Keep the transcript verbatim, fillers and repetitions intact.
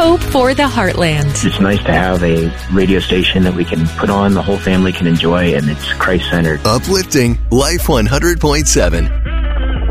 hope for the Heartland. It's nice to have a radio station that we can put on, the whole family can enjoy, and it's Christ-centered. Uplifting Life one hundred point seven.